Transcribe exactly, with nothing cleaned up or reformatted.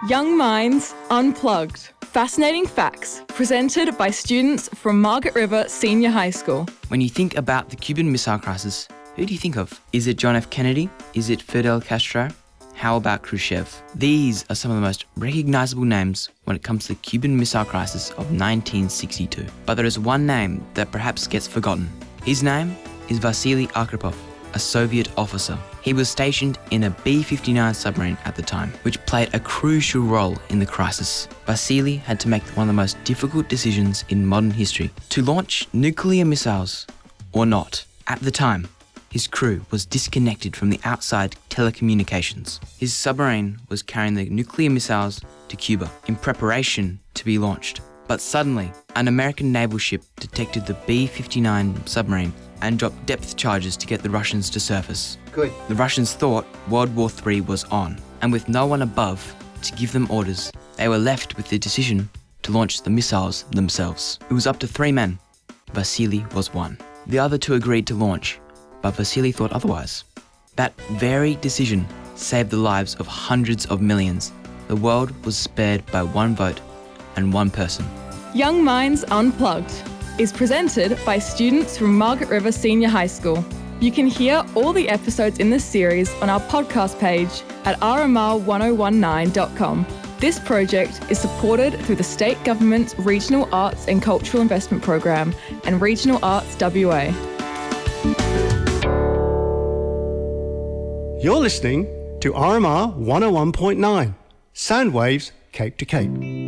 Young Minds Unplugged. Fascinating facts presented by students from Margaret River Senior High School. When you think about the Cuban Missile Crisis, who do you think of? Is it John F. Kennedy? Is it Fidel Castro? How about Khrushchev? These are some of the most recognisable names when it comes to the Cuban Missile Crisis of nineteen sixty-two. But there is one name that perhaps gets forgotten. His name is Vasily Arkhipov, a Soviet officer. He was stationed in a B fifty-nine submarine at the time, which played a crucial role in the crisis. Vasily had to make one of the most difficult decisions in modern history: to launch nuclear missiles or not. At the time, his crew was disconnected from the outside telecommunications. His submarine was carrying the nuclear missiles to Cuba in preparation to be launched. But suddenly, an American naval ship detected the B fifty-nine submarine and dropped depth charges to get the Russians to surface. Good. The Russians thought World War Three was on, and with no one above to give them orders, they were left with the decision to launch the missiles themselves. It was up to three men. Vasily was one. The other two agreed to launch, but Vasily thought otherwise. That very decision saved the lives of hundreds of millions. The world was spared by one vote and one person. Young Minds Unplugged is presented by students from Margaret River Senior High School. You can hear all the episodes in this series on our podcast page at r m r ten nineteen dot com. This project is supported through the State Government's Regional Arts and Cultural Investment Program and Regional Arts W A. You're listening to R M R one oh one point nine, Sound Waves Cape to Cape.